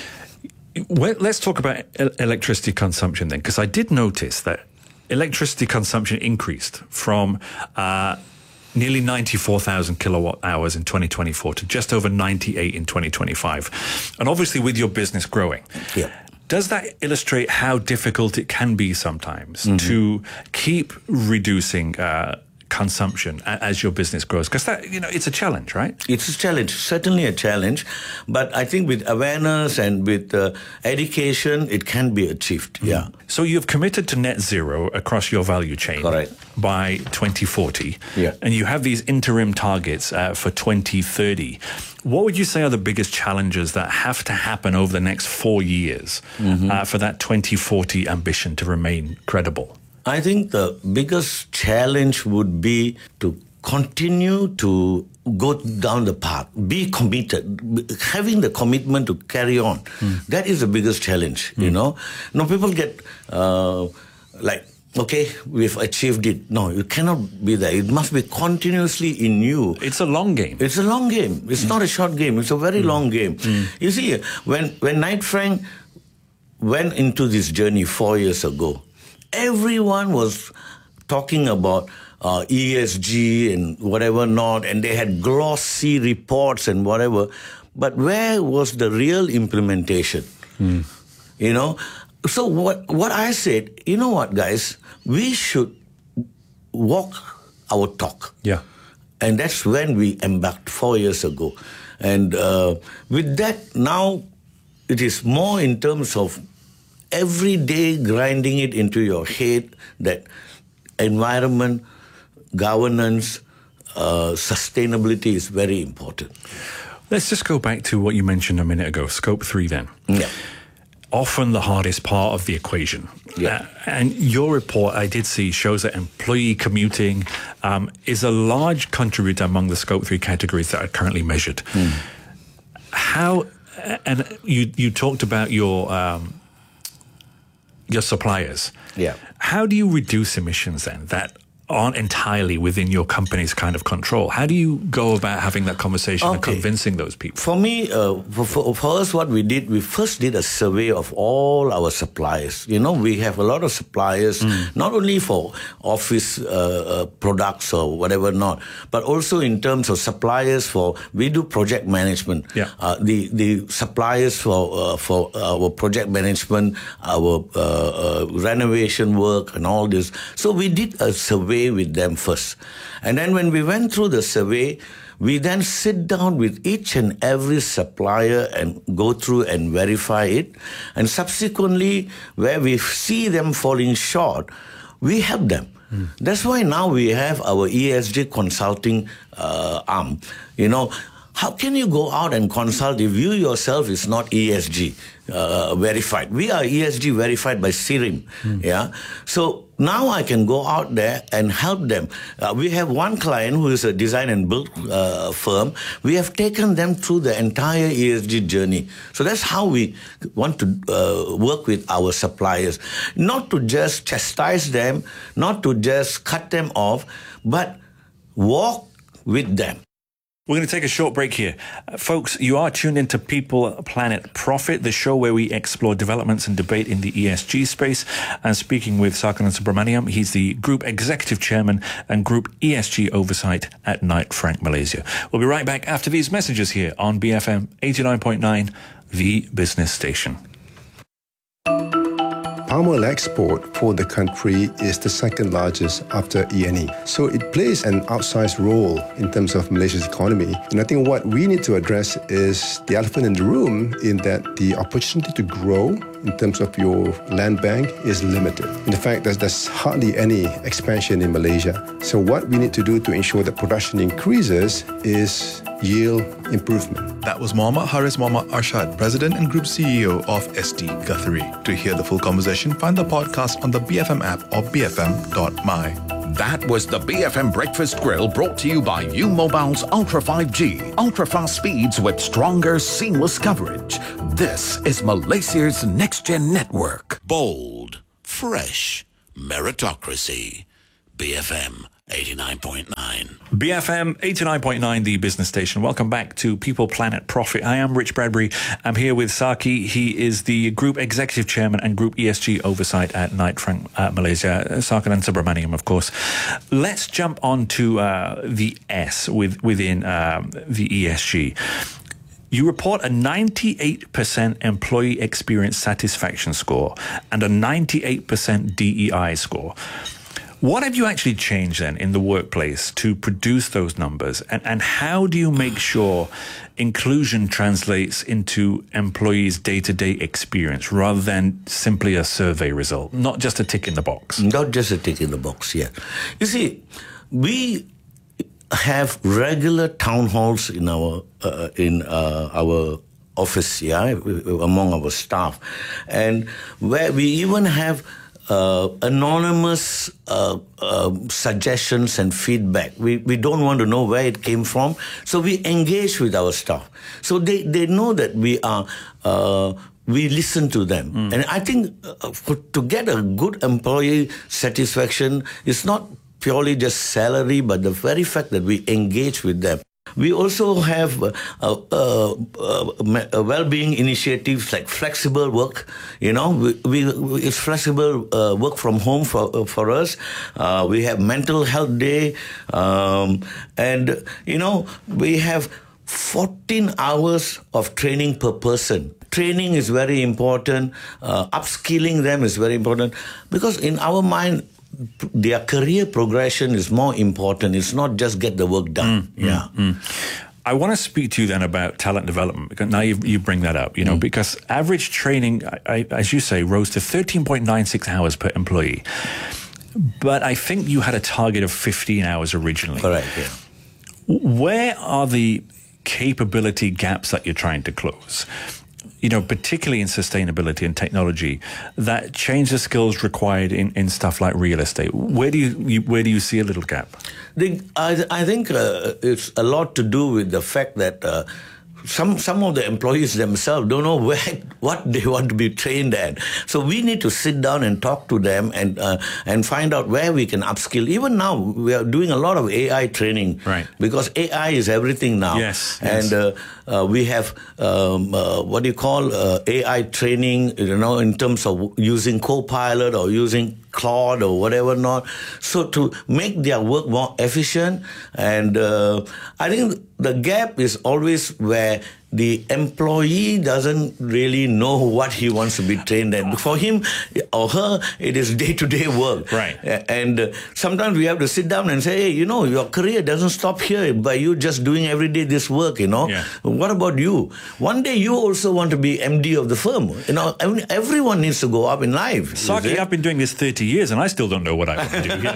[SPEAKER 1] Well, let's talk about e- electricity consumption then, because I did notice that electricity consumption increased from uh, nearly ninety-four thousand kilowatt hours in twenty twenty-four to just over ninety-eight in twenty twenty-five. And obviously with your business growing,
[SPEAKER 19] yeah.
[SPEAKER 1] does that illustrate how difficult it can be sometimes
[SPEAKER 19] Mm-hmm.
[SPEAKER 1] to keep reducing uh, consumption as your business grows? Because that, you know, it's a challenge, right?
[SPEAKER 19] It's a challenge, certainly a challenge. But I think with awareness and with uh, education, it can be achieved. Mm. Yeah.
[SPEAKER 1] So you've committed to net zero across your value chain
[SPEAKER 19] Correct.
[SPEAKER 1] by twenty forty.
[SPEAKER 19] Yeah.
[SPEAKER 1] And you have these interim targets uh, for twenty thirty. What would you say are the biggest challenges that have to happen over the next four years
[SPEAKER 19] Mm-hmm.
[SPEAKER 1] uh, for that twenty forty ambition to remain credible?
[SPEAKER 19] I think the biggest challenge would be to continue to go down the path, be committed, having the commitment to carry on. Mm. That is the biggest challenge, mm. you know. Now people get uh, like, okay, we've achieved it. No, you cannot be there. It must be continuously in you.
[SPEAKER 1] It's a long game.
[SPEAKER 19] It's a long game. It's mm. not a short game. It's a very mm. long game.
[SPEAKER 1] Mm.
[SPEAKER 19] You see, when, when Knight Frank went into this journey four years ago, everyone was talking about uh, E S G and whatever not, and they had glossy reports and whatever. But where was the real implementation?
[SPEAKER 1] Mm.
[SPEAKER 19] You know? So what, what I said, you know what, guys? We should walk our talk.
[SPEAKER 1] Yeah.
[SPEAKER 19] And that's when we embarked four years ago. And uh, with that, now it is more in terms of every day grinding it into your head that environment, governance, uh, sustainability is very important.
[SPEAKER 1] Let's just go back to what you mentioned a minute ago, scope three then.
[SPEAKER 19] Yeah.
[SPEAKER 1] Often the hardest part of the equation.
[SPEAKER 19] Yeah.
[SPEAKER 1] Uh, and your report, I did see, shows that employee commuting um, is a large contributor among the scope three categories that are currently measured.
[SPEAKER 19] Mm.
[SPEAKER 1] How, and you, you talked about your... Um, your suppliers.
[SPEAKER 19] Yeah.
[SPEAKER 1] How do you reduce emissions then that aren't entirely within your company's kind of control? How do you go about having that conversation
[SPEAKER 19] Okay.
[SPEAKER 1] and convincing those people?
[SPEAKER 19] For me, uh, for, for, for us, what we did, we first did a survey of all our suppliers. You know, we have a lot of suppliers, mm. not only for office uh, uh, products or whatever not, but also in terms of suppliers for, we do project management.
[SPEAKER 1] Yeah.
[SPEAKER 19] Uh, the, the suppliers for, uh, for our project management, our uh, uh, renovation work and all this. So we did a survey with them first. And then when we went through the survey, we then sit down with each and every supplier and go through and verify it. And subsequently, where we see them falling short, we help them. Mm. That's why now we have our E S G consulting uh, arm. You know, how can you go out and consult if you yourself is not E S G uh, verified? We are E S G verified by C R I M. Mm. Yeah. So now I can go out there and help them. Uh, we have one client who is a design and build uh, firm. We have taken them through the entire E S G journey. So that's how we want to uh, work with our suppliers. Not to just chastise them, not to just cut them off, but walk with them.
[SPEAKER 1] We're going to take a short break here. Uh, folks, you are tuned into People, Planet, Profit, the show where we explore developments and debate in the E S G space. And speaking with Sarkaran Subramaniam, he's the Group Executive Chairman and Group E S G Oversight at Knight Frank Malaysia. We'll be right back after these messages here on B F M eighty-nine point nine, the business station.
[SPEAKER 20] Palm oil export for the country is the second largest after E and E. So it plays an outsized role in terms of Malaysia's economy. And I think what we need to address is the elephant in the room, in that the opportunity to grow in terms of your land bank is limited. In fact, there's, there's hardly any expansion in Malaysia. So what we need to do to ensure that production increases is yield improvement.
[SPEAKER 10] That was Mohammad Haris Mohammad Arshad, President and Group C E O of S T Guthrie. To hear the full conversation, find the podcast on the B F M app or b f m dot my.
[SPEAKER 21] That was the B F M Breakfast Grill, brought to you by U Mobile's Ultra five G. Ultra-fast speeds with stronger, seamless coverage. This is Malaysia's next-gen network.
[SPEAKER 8] Bold, fresh, meritocracy. B F M eighty-nine point nine.
[SPEAKER 1] B F M eighty-nine point nine, the business station. Welcome back to People, Planet, Profit. I am Rich Bradbury. I'm here with Saki. He is the Group Executive Chairman and Group E S G Oversight at Knight Frank uh, Malaysia. Sakanan Subramaniam, of course. Let's jump on to uh, the S with, within um, the E S G. You report a ninety-eight percent employee experience satisfaction score and a ninety-eight percent D E I score. What have you actually changed then in the workplace to produce those numbers? And, and how do you make sure inclusion translates into employees' day-to-day experience rather than simply a survey result, not just a tick in the box?
[SPEAKER 19] Not just a tick in the box, yeah. You see, we have regular town halls in our uh, in uh, our office, yeah, among our staff, and where we even have Uh, anonymous uh, uh, suggestions and feedback. We we don't want to know where it came from, so we engage with our staff. So they, they know that we are uh, we listen to them. Mm. And I think uh, for, to get a good employee satisfaction, it's not purely just salary, but the very fact that we engage with them. We also have uh, uh, uh, uh, well-being initiatives like flexible work. You know, we, we it's flexible uh, work from home for uh, for us. Uh, we have mental health day, um, and you know we have fourteen hours of training per person. Training is very important. Uh, upskilling them is very important because in our mind, their career progression is more important. It's not just get the work done. Mm, yeah.
[SPEAKER 1] Mm, mm. I want to speak to you then about talent development, because now you, you bring that up, you know, mm. because average training, I, I, as you say, rose to thirteen point nine six hours per employee. But I think you had a target of fifteen hours originally.
[SPEAKER 19] Correct, yeah.
[SPEAKER 1] Where are the capability gaps that you're trying to close? You know, particularly in sustainability and technology, that change the skills required in, in stuff like real estate. Where do you, you where do you see a little gap?
[SPEAKER 19] The, I, I think uh, it's a lot to do with the fact that uh, some some of the employees themselves don't know where what they want to be trained at. So we need to sit down and talk to them and uh, and find out where we can upskill. Even now, we are doing a lot of A I training,
[SPEAKER 1] right?
[SPEAKER 19] Because A I is everything now.
[SPEAKER 1] Yes,
[SPEAKER 19] and
[SPEAKER 1] yes.
[SPEAKER 19] Uh, uh, we have um, uh, what do you call uh, A I training? You know, in terms of using Copilot or using Claude or whatever not, so to make their work more efficient. And uh, I think the gap is always where the employee doesn't really know what he wants to be trained at. For him or her, it is day-to-day work.
[SPEAKER 1] Right.
[SPEAKER 19] And uh, sometimes we have to sit down and say, hey, you know, your career doesn't stop here by you just doing every day this work, you know.
[SPEAKER 1] Yeah.
[SPEAKER 19] What about you? One day you also want to be M D of the firm. You know, everyone needs to go up in life.
[SPEAKER 1] Saki, I've been doing this thirty years and I still don't know what I want to do.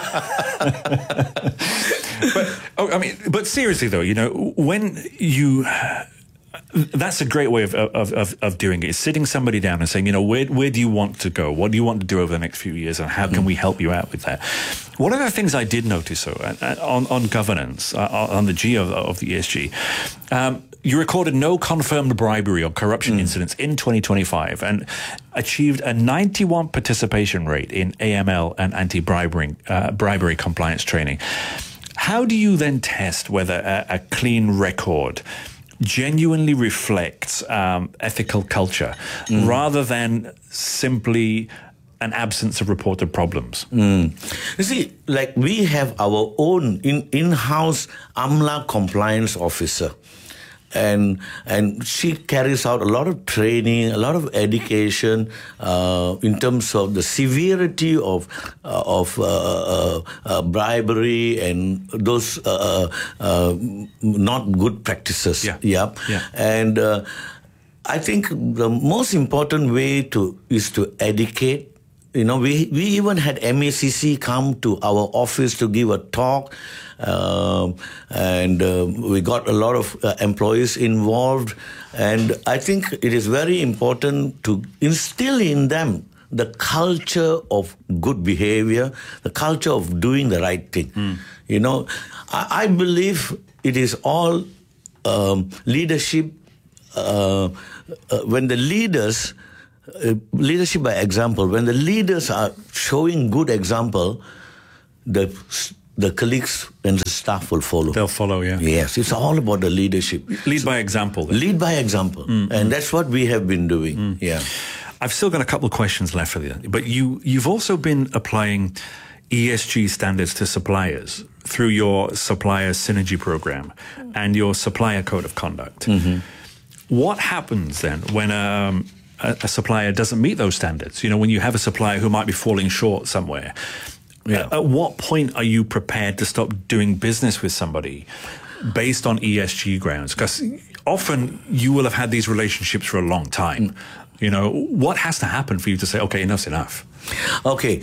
[SPEAKER 1] But, oh, I mean, but seriously though, you know, when you... That's a great way of, of, of, of doing it. It's sitting somebody down and saying, you know, where, where do you want to go? What do you want to do over the next few years? And how can mm. we help you out with that? One of the things I did notice, though, on, on governance, uh, on the G of, of the E S G, um, you recorded no confirmed bribery or corruption mm. incidents in twenty twenty-five and achieved a ninety-one participation rate in A M L and anti-bribery uh, bribery compliance training. How do you then test whether a, a clean record genuinely reflects um, ethical culture mm. rather than simply an absence of reported problems?
[SPEAKER 19] Mm. You see, like we have our own in, in-house AMLA compliance officer. And and she carries out a lot of training, a lot of education uh, in terms of the severity of uh, of uh, uh, uh, bribery and those uh, uh, not good practices.
[SPEAKER 1] Yeah,
[SPEAKER 19] yeah.
[SPEAKER 1] yeah.
[SPEAKER 19] And uh, I think the most important way to is to educate. You know, we, we even had M A C C come to our office to give a talk, um, and uh, we got a lot of uh, employees involved. And I think it is very important to instill in them the culture of good behavior, the culture of doing the right thing.
[SPEAKER 1] Mm.
[SPEAKER 19] You know, I, I believe it is all um, leadership. Uh, uh, when the leaders, uh, leadership by example, when the leaders are showing good example, the the colleagues and the staff will follow.
[SPEAKER 1] They'll follow, yeah.
[SPEAKER 19] Yes, it's all about the leadership.
[SPEAKER 1] Lead by example. Then.
[SPEAKER 19] Lead by example. Mm. And that's what we have been doing. Mm. Yeah.
[SPEAKER 1] I've still got a couple of questions left for you, but you, you've also been applying E S G standards to suppliers through your supplier synergy program and your supplier code of conduct.
[SPEAKER 19] Mm-hmm.
[SPEAKER 1] What happens then when um, a, a supplier doesn't meet those standards? You know, when you have a supplier who might be falling short somewhere,
[SPEAKER 19] yeah.
[SPEAKER 1] at what point are you prepared to stop doing business with somebody based on E S G grounds? Because often you will have had these relationships for a long time. Mm. You know, what has to happen for you to say, okay, enough's enough?
[SPEAKER 19] Okay.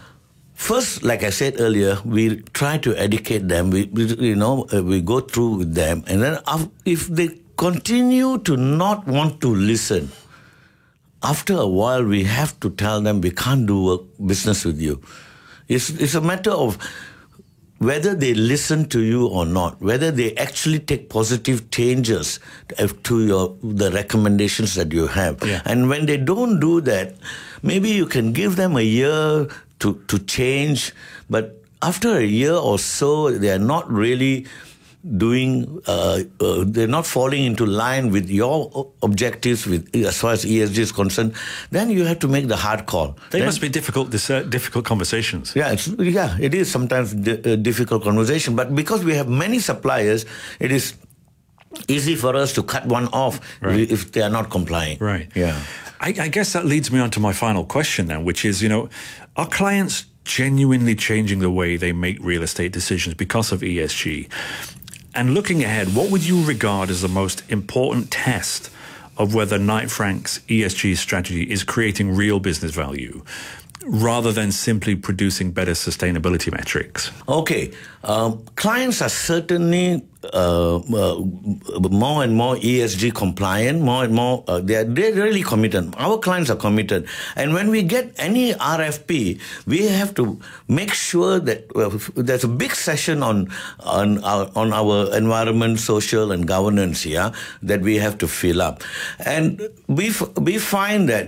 [SPEAKER 19] First, like I said earlier, we try to educate them. We, we you know, uh, we go through with them. And then if they continue to not want to listen, after a while, we have to tell them we can't do work, business with you. It's, it's a matter of whether they listen to you or not, whether they actually take positive changes to your the recommendations that you have.
[SPEAKER 1] Yeah.
[SPEAKER 19] And when they don't do that, maybe you can give them a year to, to change, but after a year or so, they are not really doing, uh, uh, they're not falling into line with your objectives with as far as E S G is concerned, then you have to make the hard call.
[SPEAKER 1] They
[SPEAKER 19] then,
[SPEAKER 1] must be difficult, this, uh, difficult conversations.
[SPEAKER 19] Yeah, it's, yeah, it is sometimes di- a difficult conversation, but because we have many suppliers, it is easy for us to cut one off
[SPEAKER 1] right.
[SPEAKER 19] if they are not complying.
[SPEAKER 1] Right.
[SPEAKER 19] Yeah.
[SPEAKER 1] I, I guess that leads me on to my final question then, which is, you know, are clients genuinely changing the way they make real estate decisions because of E S G? And looking ahead, what would you regard as the most important test of whether Knight Frank's E S G strategy is creating real business value rather than simply producing better sustainability metrics?
[SPEAKER 19] Okay. Um, clients are certainly uh, uh, more and more E S G compliant, more and more, uh, they're, they're really committed. Our clients are committed. And when we get any R F P, we have to make sure that uh, there's a big session on, on, our, on our environment, social and governance, yeah, that we have to fill up. And we, f- we find that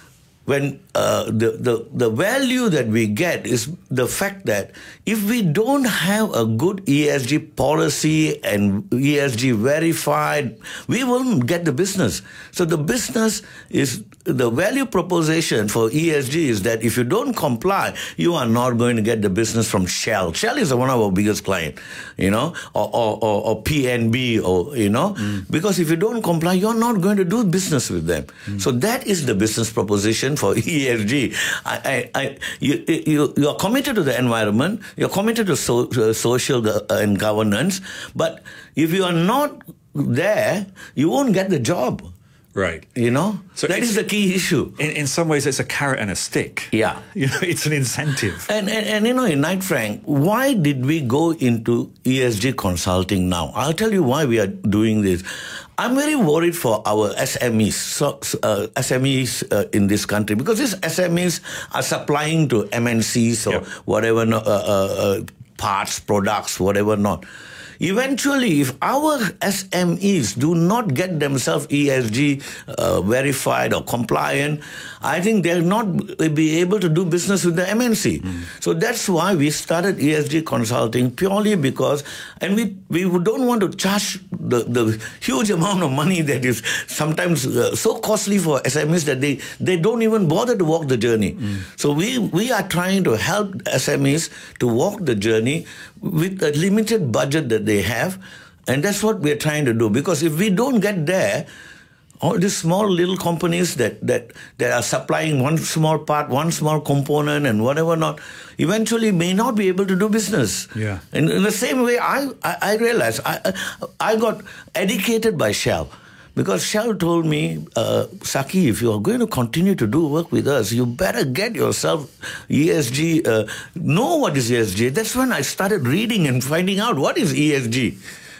[SPEAKER 19] when uh, the, the, the value that we get is the fact that if we don't have a good E S G policy and E S G verified, we won't get the business. So the business is, the value proposition for E S G is that if you don't comply, you are not going to get the business from Shell. Shell is one of our biggest clients, you know, or, or, or, or P N B, or, you know, mm. because if you don't comply, you're not going to do business with them. Mm. So that is the business proposition for E S G. I, I, I, you, you, you are committed to the environment, you're committed to so, uh, social and governance, but if you are not there, you won't get the job.
[SPEAKER 1] Right.
[SPEAKER 19] You know?
[SPEAKER 1] So
[SPEAKER 19] that is the key issue.
[SPEAKER 1] In, in some ways, it's a carrot and a stick.
[SPEAKER 19] Yeah.
[SPEAKER 1] You know, it's an incentive.
[SPEAKER 19] And, and, and you know, in Knight Frank, why did we go into E S G consulting now? I'll tell you why we are doing this. I'm very worried for our S M Es, so, uh, S M Es uh, in this country, because these S M Es are supplying to M N Cs or yep. whatever, uh, uh, uh, parts, products, whatever not. Eventually, if our S M Es do not get themselves E S G uh, verified or compliant, I think they'll not be able to do business with the M N C. Mm. So that's why we started E S G consulting, purely because, and we, we don't want to charge the, the huge amount of money that is sometimes uh, so costly for S M Es that they, they don't even bother to walk the journey. Mm. So we, we are trying to help S M Es to walk the journey with a limited budget that they have, and that's what we're trying to do. Because if we don't get there, all these small little companies that, that, that are supplying one small part, one small component and whatever not, eventually may not be able to do business.
[SPEAKER 1] Yeah.
[SPEAKER 19] And in the same way, I, I, I realized, I, I got educated by Shell. Because Shell told me, uh, Saki, if you are going to continue to do work with us, you better get yourself E S G, uh, know what is E S G. That's when I started reading and finding out what is E S G.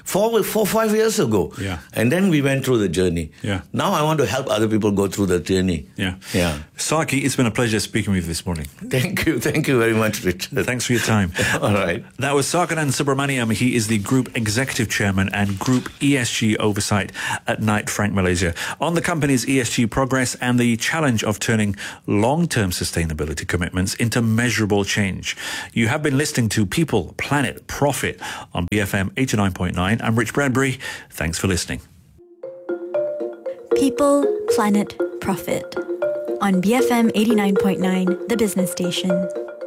[SPEAKER 19] four, four, five years ago.
[SPEAKER 1] Yeah.
[SPEAKER 19] And then we went through the journey.
[SPEAKER 1] Yeah.
[SPEAKER 19] Now I want to help other people go through the journey.
[SPEAKER 1] Yeah.
[SPEAKER 19] Yeah.
[SPEAKER 1] Saki, it's been a pleasure speaking with you this morning.
[SPEAKER 19] Thank you. Thank you very much, Richard.
[SPEAKER 1] Thanks for your time.
[SPEAKER 19] All right.
[SPEAKER 1] That was Sarkaran Subramaniam. He is the Group Executive Chairman and Group E S G Oversight at Knight Frank Malaysia, on the company's E S G progress and the challenge of turning long-term sustainability commitments into measurable change. You have been listening to People, Planet, Profit on B F M eighty-nine point nine. I'm Rich Bradbury. Thanks for listening.
[SPEAKER 16] People, Planet, Profit on B F M eighty-nine point nine, the business station.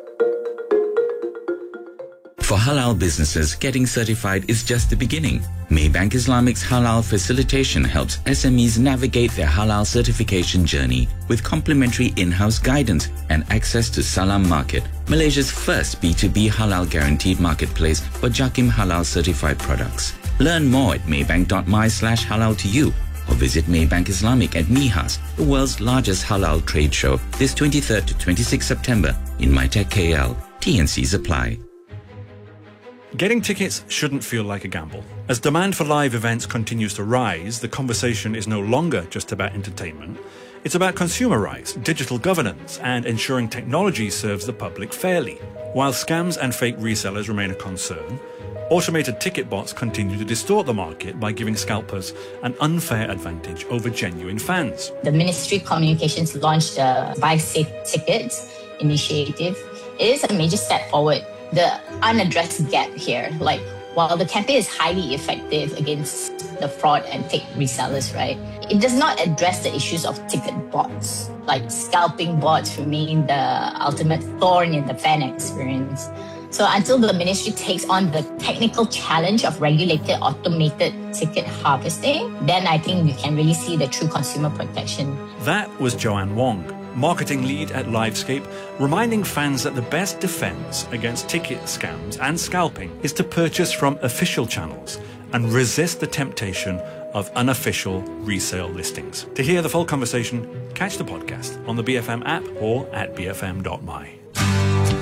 [SPEAKER 5] For halal businesses, getting certified is just the beginning. Maybank Islamic's halal facilitation helps S M Es navigate their halal certification journey with complimentary in-house guidance and access to Salam Market, Malaysia's first B two B halal guaranteed marketplace for Jakim halal certified products. Learn more at maybank.my slash halal to you or visit Maybank Islamic at MIHAS, the world's largest halal trade show, this twenty-third to twenty-sixth September in MyTech K L. T and Cs apply.
[SPEAKER 1] Getting tickets shouldn't feel like a gamble. As demand for live events continues to rise, the conversation is no longer just about entertainment. It's about consumer rights, digital governance, and ensuring technology serves the public fairly. While scams and fake resellers remain a concern, automated ticket bots continue to distort the market by giving scalpers an unfair advantage over genuine fans.
[SPEAKER 3] The Ministry of Communications launched the Buy Safe Tickets initiative. It is a major step forward. The unaddressed gap here, like while the campaign is highly effective against the fraud and fake resellers, right, it does not address the issues of ticket bots. Like scalping bots remain the ultimate thorn in the fan experience. So until the ministry takes on the technical challenge of regulated automated ticket harvesting, then I think we can really see the true consumer protection.
[SPEAKER 1] That was Joanne Wong, marketing lead at Livescape, reminding fans that the best defense against ticket scams and scalping is to purchase from official channels and resist the temptation of unofficial resale listings. To hear the full conversation, catch the podcast on the B F M app or at b f m dot my.